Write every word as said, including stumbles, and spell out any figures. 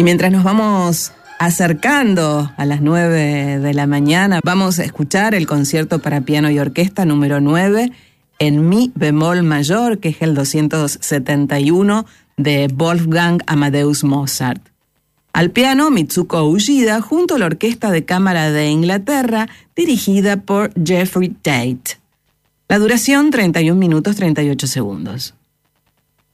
Y mientras nos vamos acercando a las nueve de la mañana, vamos a escuchar el concierto para piano y orquesta número nueve en mi bemol mayor, que es el doscientos setenta y uno de Wolfgang Amadeus Mozart. Al piano, Mitsuko Uchida, junto a la Orquesta de Cámara de Inglaterra, dirigida por Jeffrey Tate. La duración, treinta y un minutos treinta y ocho segundos.